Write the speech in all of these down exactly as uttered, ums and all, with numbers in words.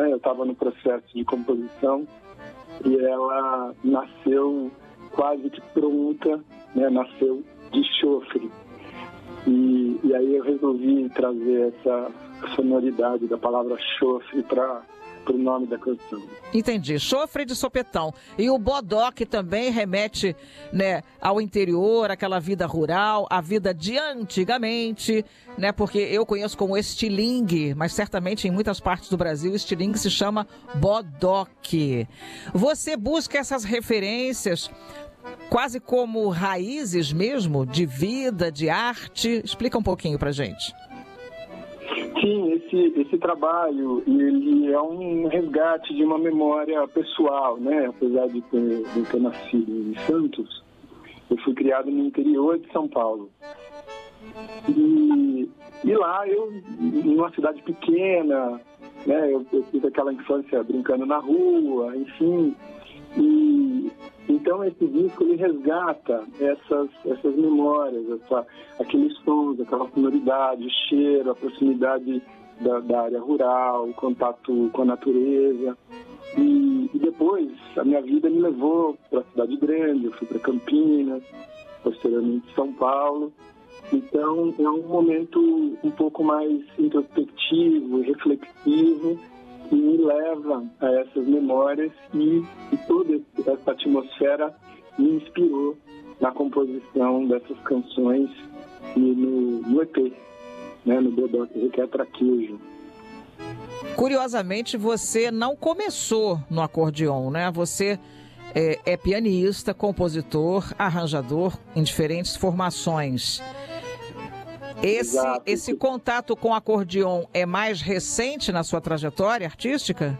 né? Eu estava no processo de composição e ela nasceu quase que pronta, né? Nasceu de chofre. E, e aí eu resolvi trazer essa sonoridade da palavra chofre para o nome da canção. Entendi. Chofre de sopetão. E o bodoque também remete, né, ao interior, aquela vida rural, a vida de antigamente, né? Porque eu conheço como estilingue, mas certamente em muitas partes do Brasil estilingue se chama bodoque. Você busca essas referências quase como raízes mesmo, de vida, de arte? Explica um pouquinho pra gente. Sim, esse, esse trabalho, ele é um resgate de uma memória pessoal, né? Apesar de ter, de ter nascido em Santos, eu fui criado no interior de São Paulo. E, e lá, eu, numa cidade pequena, né? Eu, eu tive aquela infância brincando na rua, enfim. E então esse disco ele resgata essas, essas memórias, essa, aqueles sons, aquela sonoridade, o cheiro, a proximidade da, da área rural, o contato com a natureza. E, e depois a minha vida me levou para a cidade grande, eu fui para Campinas, posteriormente São Paulo. Então é um momento um pouco mais introspectivo, reflexivo, que me leva a essas memórias e, e toda essa atmosfera me inspirou na composição dessas canções e no, no E P, né, no Bodoque Requer Traquejo. Curiosamente, você não começou no acordeon, né? Você é, é pianista, compositor, arranjador em diferentes formações. Esse, esse contato com acordeon é mais recente na sua trajetória artística?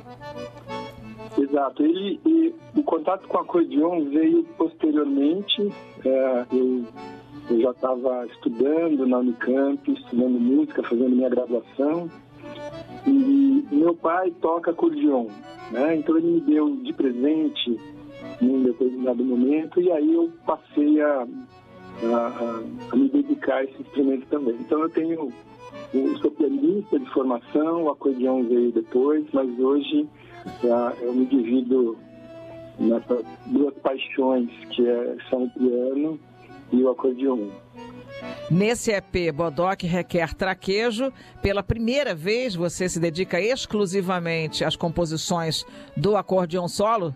Exato. Ele, e, o contato com acordeon veio posteriormente. É, eu, eu já estava estudando na Unicamp, estudando música, fazendo minha graduação. E meu pai toca acordeon, né? Então ele me deu de presente em um determinado momento e aí eu passei a A, a, a me dedicar a esse instrumento também. Então eu tenho, eu sou pianista de formação, o acordeão veio depois, mas hoje já, eu me divido nessas duas paixões, que é, são o piano e o acordeão. Nesse E P, Bodoque Requer Traquejo, pela primeira vez você se dedica exclusivamente às composições do acordeão solo?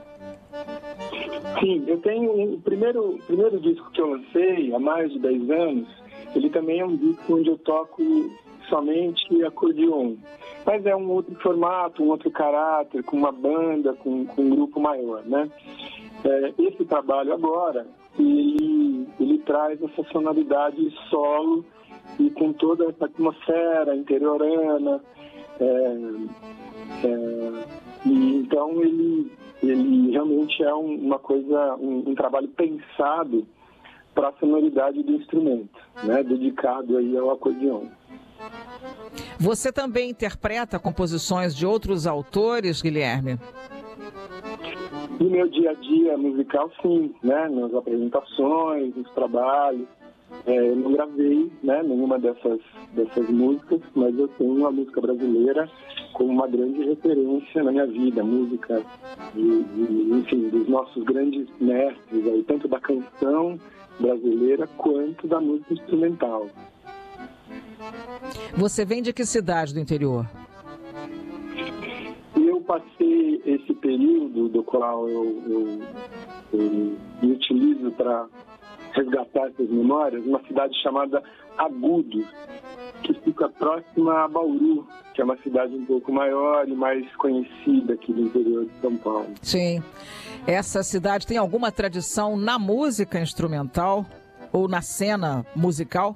Sim, eu tenho o primeiro, primeiro disco que eu lancei há mais de dez anos, ele também é um disco onde eu toco somente acordeon. Mas é um outro formato, um outro caráter, com uma banda, com, com um grupo maior, né? É, esse trabalho agora, ele, ele traz essa sonoridade solo e com toda essa atmosfera interiorana. É, é, e então ele... ele realmente é um, uma coisa, um, um trabalho pensado para a sonoridade do instrumento, né? Dedicado aí ao acordeão. Você também interpreta composições de outros autores, Guilherme? No meu dia a dia musical, sim, né? Nas apresentações, nos trabalhos. É, eu não gravei, né, nenhuma dessas, dessas músicas, mas eu tenho a música brasileira como uma grande referência na minha vida, música de, de, enfim, dos nossos grandes mestres, aí, tanto da canção brasileira quanto da música instrumental. Você vem de que cidade do interior? Eu passei esse período do qual eu, eu, eu me utilizo para resgatar essas memórias, uma cidade chamada Agudos, que fica próxima a Bauru, que é uma cidade um pouco maior e mais conhecida aqui do interior de São Paulo. Sim. Essa cidade tem alguma tradição na música instrumental ou na cena musical?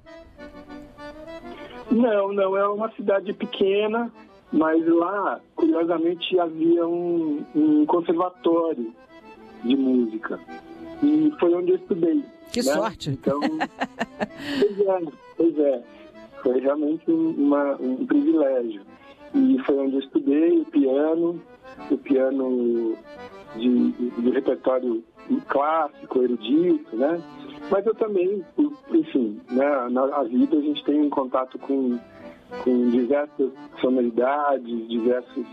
Não, não. É uma cidade pequena, mas lá, curiosamente, havia um, um conservatório de música. E foi onde eu estudei. Que né? sorte! Então, pois é, pois é. Foi realmente uma, um privilégio. E foi onde eu estudei o piano, o piano de, de, de repertório clássico, erudito, né? Mas eu também, enfim, né, na vida a gente tem um contato com, com diversas sonoridades, diversos